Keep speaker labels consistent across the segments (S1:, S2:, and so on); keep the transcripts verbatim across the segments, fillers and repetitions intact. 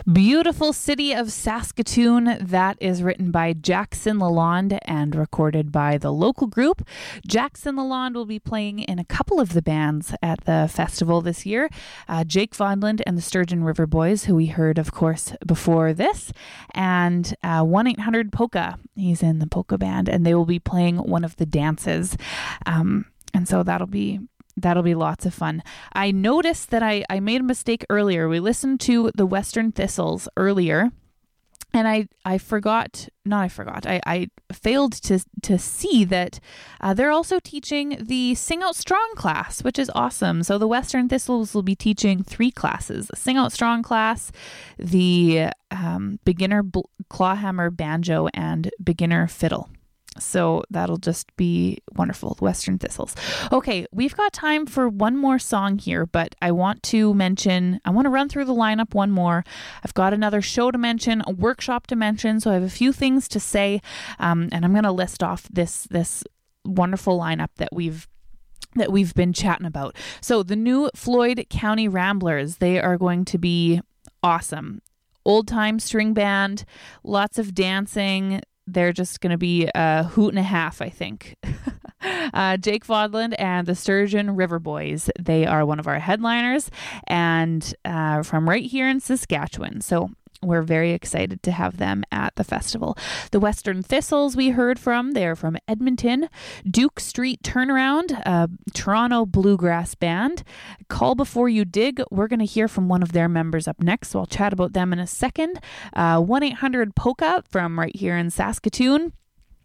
S1: Beautiful City of Saskatoon. That is written by Jackson Lalonde and recorded by the local group. Jackson Lalonde will be playing in a couple of the bands at the festival this year. Uh, Jake Vonland and the Sturgeon River Boys, who we heard, of course, before this. And uh, one eight hundred Polka. He's in the polka band, and they will be playing one of the dances. Um, and so that'll be That'll be lots of fun. I noticed that I, I made a mistake earlier. We listened to the Western Thistles earlier, and I, I forgot, not I forgot, I, I failed to to see that uh, they're also teaching the Sing Out Strong class, which is awesome. So the Western Thistles will be teaching three classes: the Sing Out Strong class, the um, beginner bl- clawhammer banjo, and beginner fiddle. So that'll just be wonderful. Western Thistles. Okay, we've got time for one more song here, but I want to mention, I want to run through the lineup one more. I've got another show to mention, a workshop to mention, so I have a few things to say, um, and I'm going to list off this this wonderful lineup that we've that we've been chatting about. So the new Floyd County Ramblers, they are going to be awesome. Old time string band, lots of dancing. They're just going to be a hoot and a half, I think. uh, Jake Vodland and the Sturgeon River Boys. They are one of our headliners and uh, from right here in Saskatchewan. So we're very excited to have them at the festival. The Western Thistles we heard from, they're from Edmonton. Duke Street Turnaround, a Toronto bluegrass band. Call Before You Dig, we're going to hear from one of their members up next, so I'll chat about them in a second. Uh, one eight hundred Polka from right here in Saskatoon.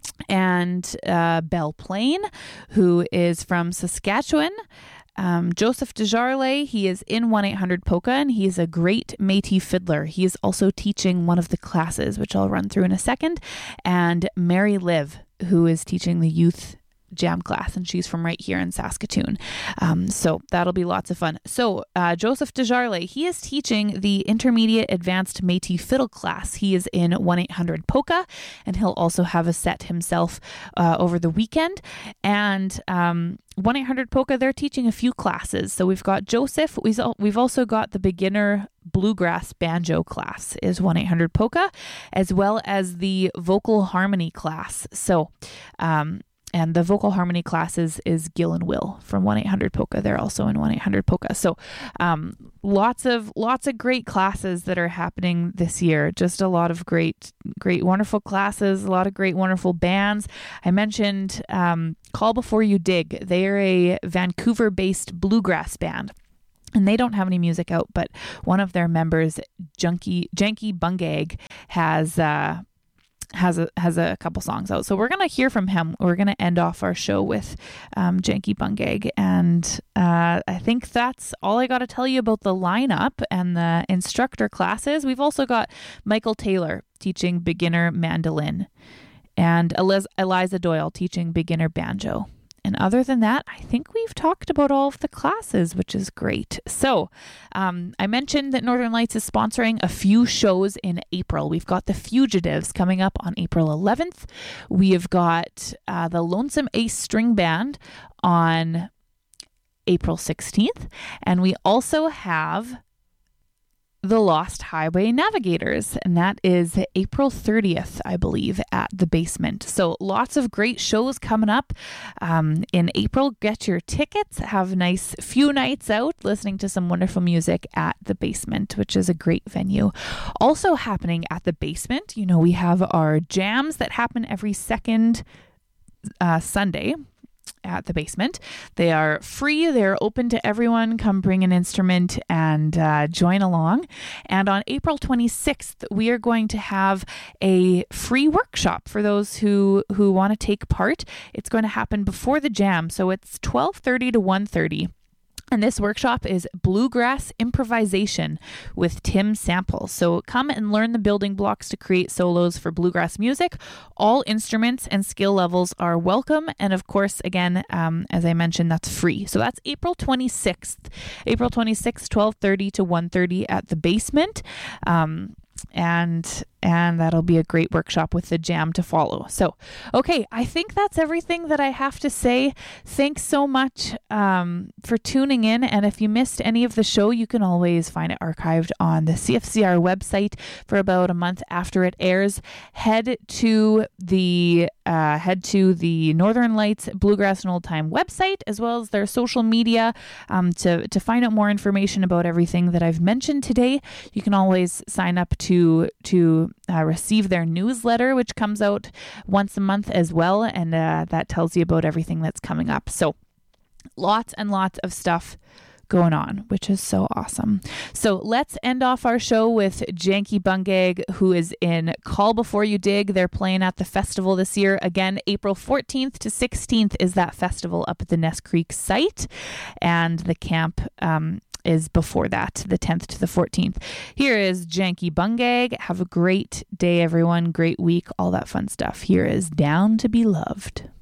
S1: And uh, Belle Plaine, who is from Saskatchewan. Um, Joseph Desjarlais, he is in one eight hundred Polka, and he's a great Métis fiddler. He is also teaching one of the classes, which I'll run through in a second. And Mary Liv, who is teaching the youth jam class, and she's from right here in Saskatoon. Um, so that'll be lots of fun. So uh, Joseph Desjarlais, he is teaching the intermediate advanced Métis fiddle class. He is in one eight hundred Polka, and he'll also have a set himself uh, over the weekend. And um, one eight hundred Polka, they're teaching a few classes. So we've got Joseph. We've we've also got the beginner bluegrass banjo class is one eight hundred Polka, as well as the vocal harmony class. So, um, and the vocal harmony classes is Gil and Will from one eight hundred Polka. They're also in one eight hundred Polka. So um, lots of lots of great classes that are happening this year. Just a lot of great, great, wonderful classes, a lot of great, wonderful bands. I mentioned um, Call Before You Dig. They are a Vancouver-based bluegrass band. And they don't have any music out, but one of their members, Junkie, Janky Bungag, has... Uh, has a has a couple songs out. So we're going to hear from him. We're going to end off our show with um, Janky Bungag. And uh, I think that's all I got to tell you about the lineup and the instructor classes. We've also got Michael Taylor teaching beginner mandolin and Eliz- Eliza Doyle teaching beginner banjo. And other than that, I think we've talked about all of the classes, which is great. So um, I mentioned that Northern Lights is sponsoring a few shows in April. We've got the Fugitives coming up on April eleventh. We have got uh, the Lonesome Ace String Band on April sixteenth. And we also have the Lost Highway Navigators, and that is April thirtieth, I believe, at the Basement. So lots of great shows coming up um, in April. Get your tickets, have a nice few nights out listening to some wonderful music at the Basement, which is a great venue. Also happening at the Basement, you know, we have our jams that happen every second uh, Sunday at the Basement. They are free. They're open to everyone. Come bring an instrument and uh, join along. And on April twenty-sixth, we are going to have a free workshop for those who, who want to take part. It's going to happen before the jam. So it's twelve thirty to one thirty. And this workshop is Bluegrass Improvisation with Tim Sample. So come and learn the building blocks to create solos for bluegrass music. All instruments and skill levels are welcome. And of course, again, um, as I mentioned, that's free. So that's April twenty-sixth. April twenty-sixth, twelve thirty to one thirty at the Basement. Um, and and that'll be a great workshop with the jam to follow. So, okay, I think that's everything that I have to say. Thanks so much um, for tuning in. And if you missed any of the show, you can always find it archived on the C F C R website for about a month after it airs. Head to the uh, head to the Northern Lights Bluegrass and Old Time website, as well as their social media, um, to to find out more information about everything that I've mentioned today. You can always sign up to to Uh, receive their newsletter, which comes out once a month as well, and uh, that tells you about everything that's coming up. So lots and lots of stuff going on, which is so awesome. So let's end off our show with Janky Bungag, who is in Call Before You Dig. They're playing at the festival this year. Again, April fourteenth to sixteenth is that festival up at the Ness Creek site, and the camp um, is before that, the tenth to the fourteenth. Here is Janky Bungag. Have a great day, everyone. Great week, all that fun stuff. Here is Down to Be Loved.